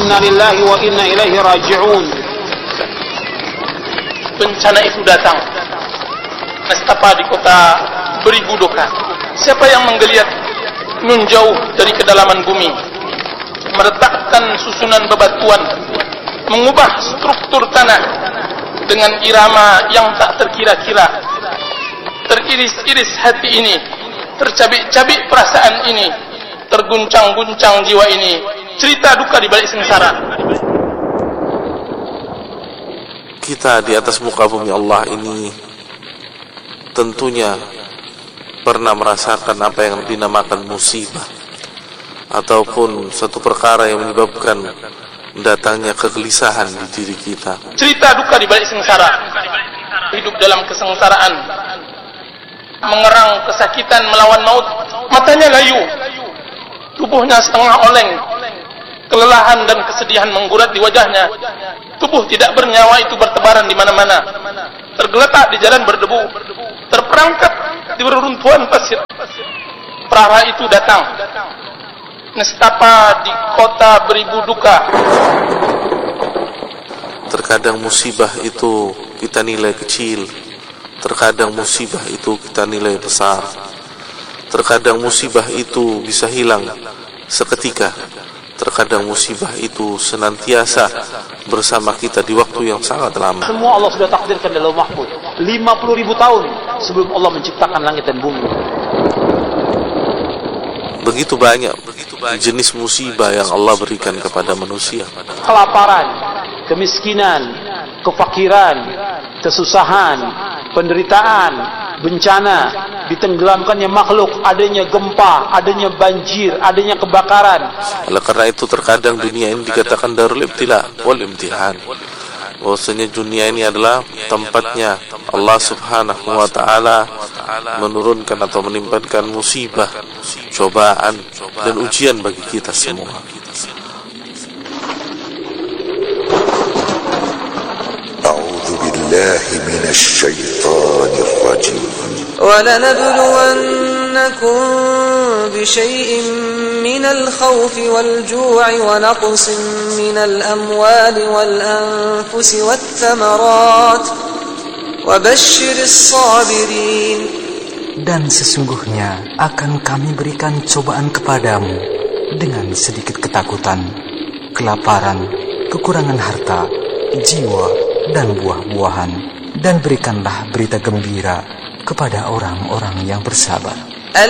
Inna lillahi wa inna ilaihi raji'un. Bencana itu datang nestapa di kota beribu duka. Siapa yang menggeliat nun jauh dari kedalaman bumi, meretakkan susunan bebatuan, mengubah struktur tanah dengan irama yang tak terkira-kira. Teriris-iris hati ini, tercabik-cabik perasaan ini, terguncang-guncang jiwa ini. Cerita duka di balik sengsara. Kita di atas muka bumi Allah ini tentunya pernah merasakan apa yang dinamakan musibah, ataupun satu perkara yang menyebabkan datangnya kegelisahan di diri kita. Cerita duka di balik sengsara. Hidup dalam kesengsaraan, mengerang kesakitan melawan maut. Matanya layu, tubuhnya setengah oleng, kelelahan dan kesedihan menggurat di wajahnya. Tubuh tidak bernyawa itu bertebaran di mana-mana, tergeletak di jalan berdebu, terperangkap di reruntuhan pasir. Prahara itu datang, nestapa di kota beribu duka. Terkadang musibah itu kita nilai kecil, terkadang musibah itu kita nilai besar. Terkadang musibah itu bisa hilang seketika, terkadang musibah itu senantiasa bersama kita di waktu yang sangat lama. Semua Allah sudah takdirkan dalam mahfuz 50.000 tahun sebelum Allah menciptakan langit dan bumi. Begitu banyak jenis musibah yang Allah berikan kepada manusia. Kelaparan, kemiskinan, kefakiran, kesusahan, penderitaan, bencana, ditenggelamkannya makhluk, adanya gempa, adanya banjir, adanya kebakaran. Oleh karena itu terkadang dunia ini dikatakan darul ibtila wal imtihan. Bahwasanya dunia ini adalah tempatnya Allah Subhanahu wa taala menurunkan atau menimpakan musibah, cobaan dan ujian bagi kita semua. A'udzu billahi minasy syaithanir rajim. وَلَنَبْلُوَنَّكُمْ بِشَيْءٍ مِّنَ الْخَوْفِ وَالْجُوعِ وَنَقْصٍ مِّنَ الْأَمْوَالِ وَالْأَنفُسِ وَالثَّمَرَاتِ وَبَشِّرِ الصَّابِرِينَ. Dan sesungguhnya akan kami berikan cobaan kepadamu dengan sedikit ketakutan, kelaparan, kekurangan harta, jiwa, dan buah-buahan. Dan berikanlah berita gembira kepada orang-orang yang bersabar.